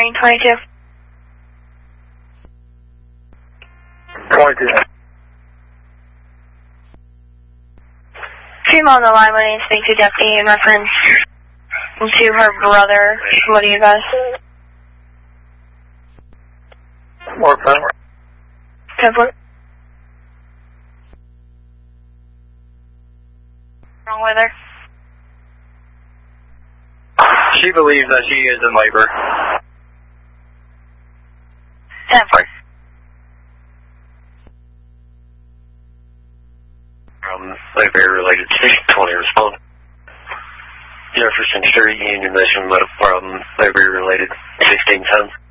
bearing 22. 22. Female on the line, my name is Speak to Deputy in reference to her brother. What do you guys? More power. 10-4. Wrong with her? She believes that she is in labor. 10-4. Labor-related 620 response. Jefferson Street, Union Mission, medical problem, labor-related 1610.